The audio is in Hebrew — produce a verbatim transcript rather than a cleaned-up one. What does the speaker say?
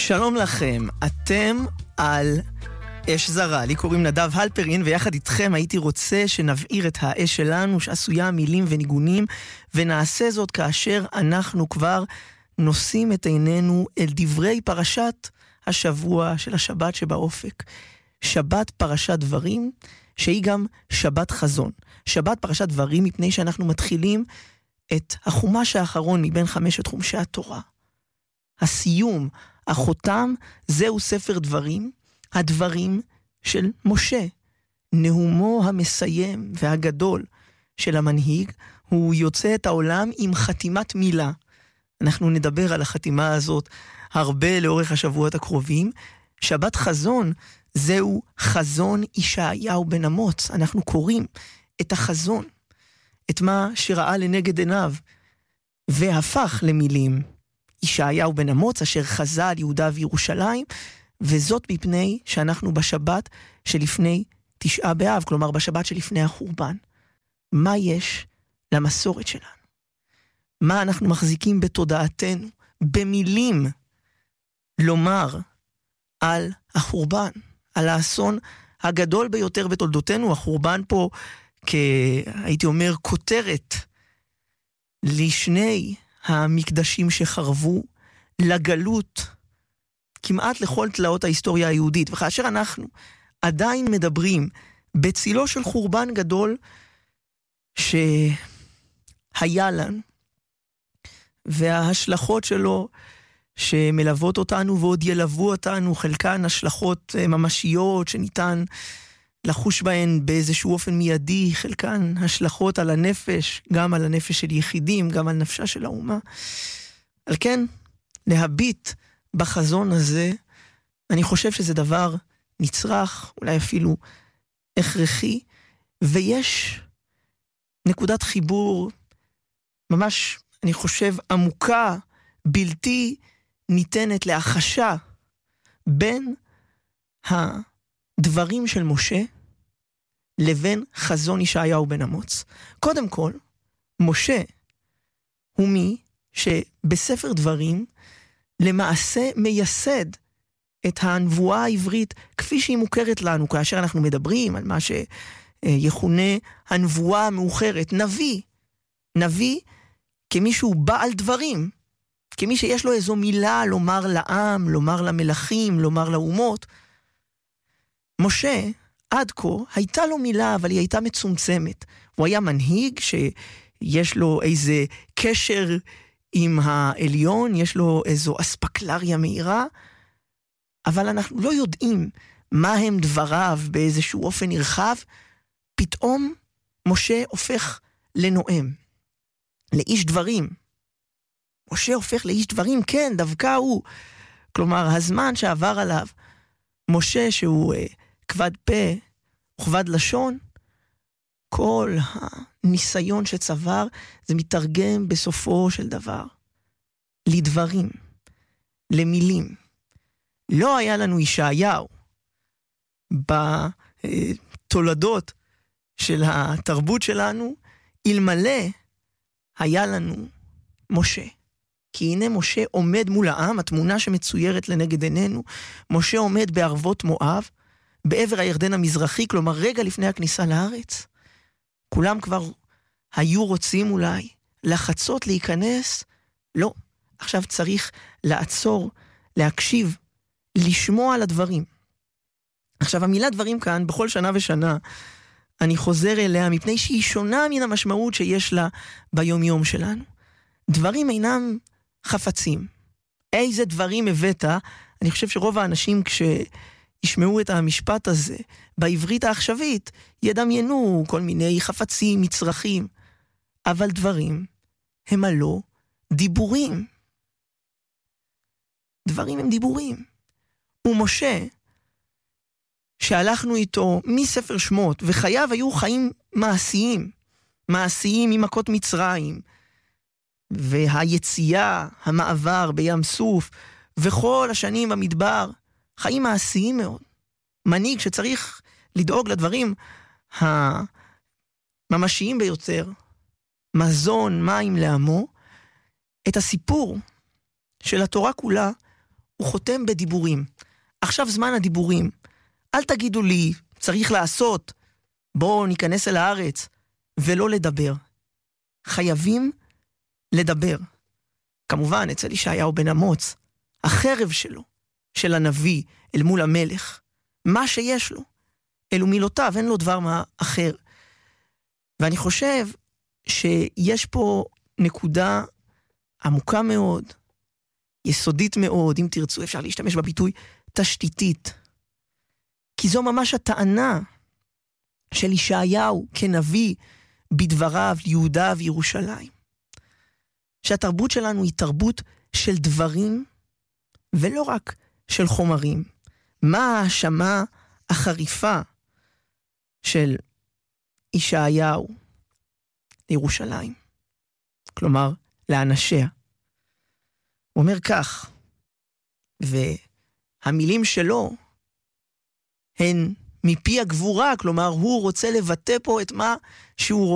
שלום לכם, אתם על אש זרה. לי קוראים נדב הלפרין, ויחד איתכם הייתי רוצה שנבעיר את האש שלנו, שעשויה מילים וניגונים, ונעשה זאת כאשר אנחנו כבר נושאים את עינינו אל דברי פרשת השבוע של השבת שבאופק. שבת פרשת דברים, שהיא גם שבת חזון. שבת פרשת דברים מפני שאנחנו מתחילים את החומש האחרון מבין חמשת חומשי התורה. הסיום, החותם, זהו ספר דברים, הדברים של משה. נאומו המסיים והגדול של המנהיג, הוא יוצא את העולם עם חתימת מילה. אנחנו נדבר על החתימה הזאת הרבה לאורך השבועות הקרובים. שבת חזון, זהו חזון ישעיהו בן אמוץ. אנחנו קוראים את החזון, את מה שראה לנגד עיניו, והפך למילים. ישעיהו בן אמוץ אשר חזה על יהודה וירושלים, וזאת מפני שאנחנו בשבת שלפני תשעה באב, כלומר בשבת שלפני החורבן. מה יש למסורת שלנו? מה אנחנו מחזיקים בתודעתנו, במילים, לומר על החורבן, על האסון הגדול ביותר בתולדותינו? החורבן פה, הייתי אומר, כותרת לשני המקדשים שחרבו, לגלות, כמעט לכל תלאות ההיסטוריה היהודית. וכאשר אנחנו עדיין מדברים בצילו של חורבן גדול שהיה לנו, וההשלכות שלו שמלוות אותנו ועוד ילוו אותנו, חלקן השלכות ממשיות שניתן לחוש בהן באיזשהו אופן מיידי, חלקן השלכות על הנפש, גם על הנפש של יחידים, גם על נפשה של האומה. על כן, להביט בחזון הזה, אני חושב שזה דבר נצרך, אולי אפילו הכרחי, ויש נקודת חיבור ממש, אני חושב, עמוקה, בלתי ניתנת להחשה, בין הדברים של משה לבין חזון ישעיהו בן אמוץ. קודם כל, משה הוא מי שבספר דברים למעשה מייסד את הנבואה העברית כפי שהיא מוכרת לנו, כאשר אנחנו מדברים על מה שיכונה הנבואה המאוחרת, נביא, נביא כמישהו בעל דברים, כמי שיש לו איזו מילה לומר לעם, לומר למלכים, לומר לאומות. משה, עד כה, הייתה לו מילה, אבל היא הייתה מצומצמת. הוא היה מנהיג שיש לו איזה קשר עם העליון, יש לו איזו אספקלריה מהירה, אבל אנחנו לא יודעים מה הם דבריו באיזשהו אופן נרחב. פתאום משה הופך לנואם, לאיש דברים. משה הופך לאיש דברים, כן, דווקא הוא. כלומר, הזמן שעבר עליו, משה שהוא uh, כבד פה, וכבד לשון, כל הניסיון שצבר, זה מתרגם בסופו של דבר לדברים, למילים. לא היה לנו ישעיהו בתולדות של התרבות שלנו, אלמלא היה לנו משה. כי הנה משה עומד מול העם, התמונה שמצוירת לנגד עינינו, משה עומד בערבות מואב, בעבר הירדן המזרחי, כלומר רגע לפני הכניסה לארץ. כולם כבר היו רוצים אולי לחצות, להיכנס. לא, עכשיו צריך לעצור, להקשיב, לשמוע על הדברים. עכשיו המילה דברים כאן, בכל שנה ושנה, אני חוזר אליה, מפני שהיא שונה מן המשמעות שיש לה ביום יום שלנו. דברים אינם חפצים. איזה דברים הבאת? אני חושב שרוב האנשים כשישמעו את המשפט הזה בעברית העכשווית, ידמיינו כל מיני חפצים, מצרכים. אבל דברים הם הלא דיבורים. דברים הם דיבורים. ומשה, שהלכנו איתו מספר שמות, וחייו היו חיים מעשיים, מעשיים ממכות מצרים, והיציאה, המעבר בים סוף, וכל השנים במדבר, חיים מעשיים מאוד. מנהיג שצריך לדאוג לדברים הממשיים ביותר, מזון, מים לעמו. את הסיפור של התורה כולה הוא חותם בדיבורים. עכשיו זמן הדיבורים. אל תגידו לי, צריך לעשות, בואו ניכנס אל הארץ, ולא לדבר. חייבים לדבר. כמובן, אצל ישעיהו בן אמוץ, החרב שלו, של הנביא, אל מול המלך, מה שיש לו, אלו מילותיו, אין לו דבר מה אחר. ואני חושב שיש פה נקודה עמוקה מאוד, יסודית מאוד, אם תרצו, אפשר להשתמש בביטוי תשתיתית. כי זו ממש הטענה של ישעיהו כנביא בדבריו ליהודה וירושלים. שהתרבות שלנו היא תרבות של דברים, ולא רק של חומרים. מה ההאשמה החריפה של ישעיהו לירושלים? כלומר, לאנשיה. הוא אומר כך, והמילים שלו הן מפי הגבורה, כלומר, הוא רוצה לבטא פה את מה שהוא רואה.